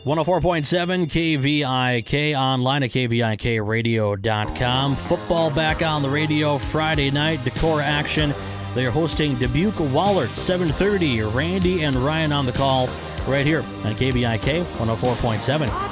104.7 KVIK, online at KVIKradio.com. Football back on the radio Friday night. Decorah action. They are hosting Dubuque Wahlert, 7:30. Randy and Ryan on the call right here on KVIK 104.7.